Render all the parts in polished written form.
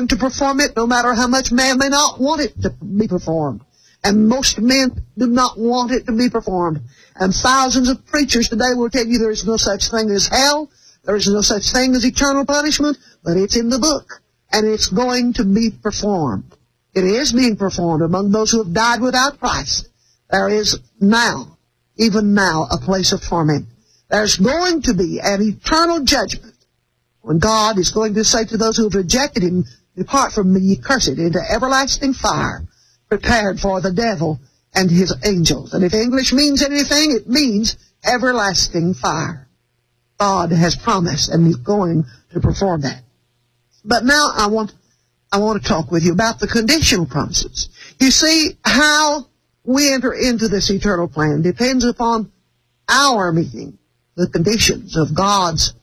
to perform it, no matter how much man may not want it to be performed. And most men do not want it to be performed. And thousands of preachers today will tell you there is no such thing as hell, there is no such thing as eternal punishment, but it's in the book, and it's going to be performed. It is being performed among those who have died without Christ. There is now, even now, a place of torment. There's going to be an eternal judgment when God is going to say to those who have rejected Him, "Depart from me, ye cursed, into everlasting fire, prepared for the devil and his angels." And if English means anything, it means everlasting fire. God has promised, and He's going to perform that. But now I want to talk with you about the conditional promises. You see, how we enter into this eternal plan depends upon our meeting the conditions of God's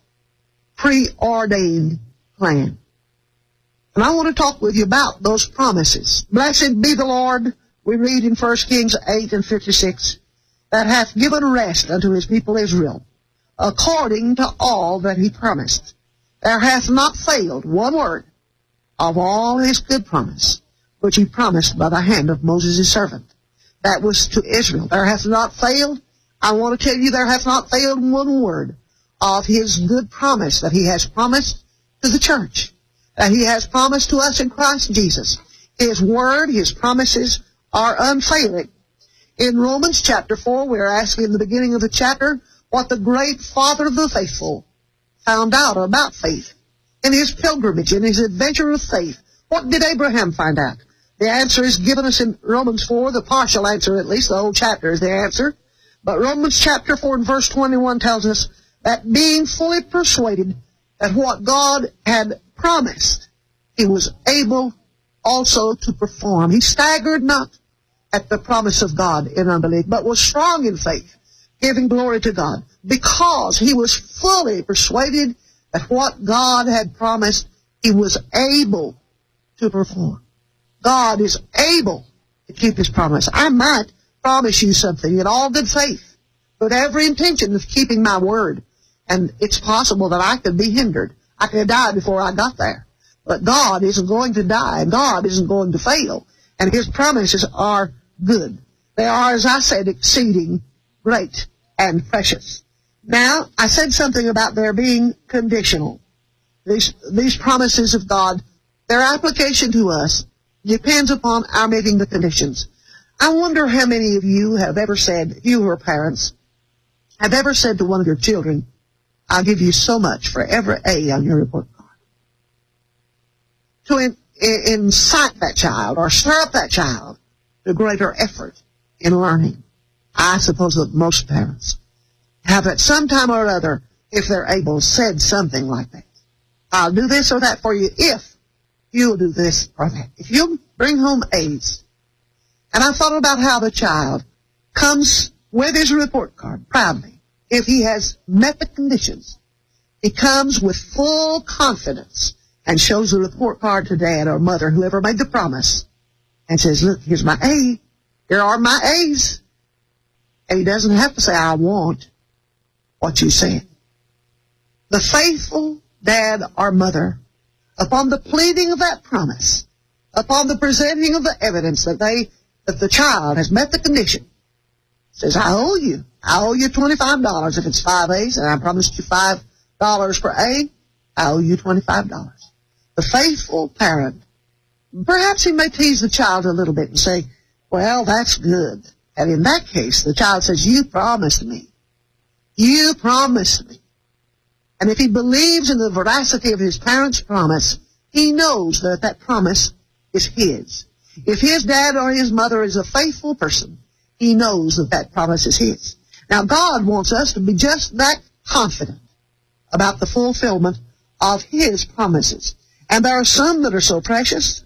preordained plan. And I want to talk with you about those promises. "Blessed be the Lord," we read in 1 Kings 8:56, "that hath given rest unto His people Israel, according to all that He promised. There hath not failed one word of all His good promise, which He promised by the hand of Moses His servant." That was to Israel. There hath not failed. I want to tell you, there hath not failed one word of His good promise that He has promised to the church, that He has promised to us in Christ Jesus. His word, His promises are unfailing. In Romans chapter 4, we are asking in the beginning of the chapter what the great Father of the faithful found out about faith. In his pilgrimage, in his adventure of faith, what did Abraham find out? The answer is given us in Romans 4, the partial answer at least, the whole chapter is the answer. But Romans chapter 4 and verse 21 tells us that being fully persuaded that what God had promised, He was able also to perform. He staggered not at the promise of God in unbelief, but was strong in faith, giving glory to God, because he was fully persuaded that what God had promised, He was able to perform. God is able to keep His promise. I might promise you something in all good faith, with every intention of keeping my word, and it's possible that I could be hindered. I could die before I got there. But God isn't going to die, and God isn't going to fail, and His promises are good. They are, as I said, exceeding great and precious. Now, I said something about their being conditional. These promises of God, their application to us depends upon our meeting the conditions. I wonder how many of you have ever said, you who are parents, have ever said to one of your children, "I'll give you so much for every A on your report card." To incite that child or stir up that child to greater effort in learning. I suppose that most parents have at some time or other, if they're able, said something like that. "I'll do this or that for you if you'll do this or that. If you'll bring home A's." And I thought about how the child comes with his report card proudly. If he has met the conditions, he comes with full confidence and shows the report card to dad or mother, whoever made the promise, and says, "Look, here's my A. Here are my A's." And he doesn't have to say, "I want what you said." The faithful dad or mother, upon the pleading of that promise, upon the presenting of the evidence that the child has met the condition, says, I owe you $25 if it's 5 A's, and I promised you $5 per A, I owe you $25. The faithful parent, perhaps he may tease the child a little bit and say, "Well, that's good." And in that case, the child says, "You promised me. You promised me." And if he believes in the veracity of his parents' promise, he knows that that promise is his. If his dad or his mother is a faithful person, he knows that that promise is his. Now, God wants us to be just that confident about the fulfillment of His promises. And there are some that are so precious.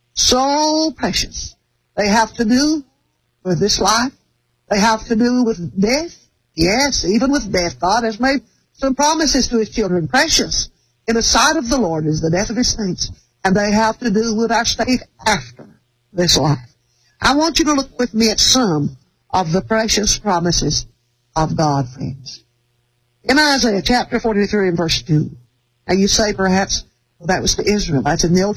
They have to do with this life. They have to do with death. Yes, even with death, God has made some promises to His children. Precious in the sight of the Lord is the death of His saints. And they have to do with our state after this life. I want you to look with me at some of the precious promises of God, friends. In Isaiah chapter 43 and verse 2, now you say perhaps, well, that was to Israel. That's in the Old